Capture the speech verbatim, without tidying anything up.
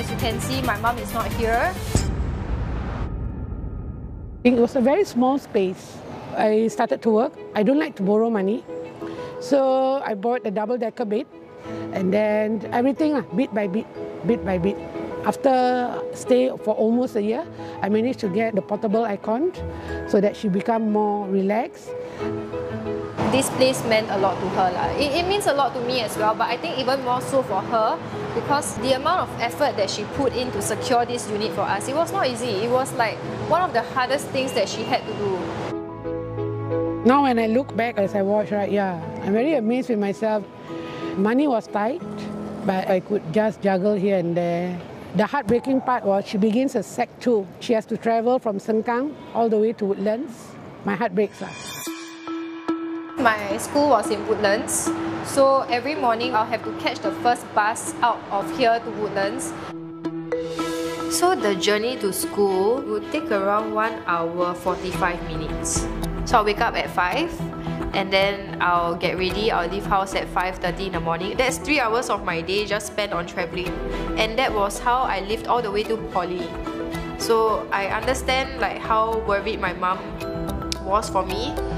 as you can see, my mom is not here. It was a very small space. I started to work. I don't like to borrow money. So I bought a double-decker bed, and then everything, bit by bit, bit by bit. After stay for almost a year, I managed to get the portable icon so that she become more relaxed. This place meant a lot to her. It, it means a lot to me as well, but I think even more so for her, because the amount of effort that she put in to secure this unit for us, it was not easy. It was like one of the hardest things that she had to do. Now when I look back as I watch, right, yeah, I'm very amazed with myself. Money was tight, but I could just juggle here and there. The heartbreaking part was she begins a sec two. She has to travel from Sengkang all the way to Woodlands. My heart breaks. My school was in Woodlands, so every morning I'll have to catch the first bus out of here to Woodlands. So the journey to school would take around one hour forty-five minutes. So I'll wake up at five, and then I'll get ready. I'll leave house at five thirty in the morning. That's three hours of my day just spent on traveling. And that was how I lived all the way to poly. So I understand like how worried my mom was for me.